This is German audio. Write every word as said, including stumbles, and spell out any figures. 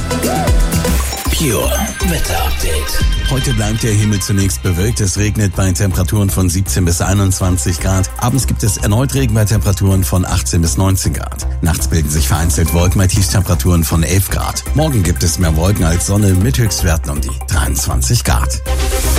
Pure Wetter Update. Heute bleibt der Himmel zunächst bewölkt. Es regnet bei Temperaturen von siebzehn bis einundzwanzig Grad. Abends gibt es erneut Regen bei Temperaturen von achtzehn bis neunzehn Grad. Nachts bilden sich vereinzelt Wolken bei Tiefstemperaturen von elf Grad. Morgen gibt es mehr Wolken als Sonne mit Höchstwerten um die dreiundzwanzig Grad.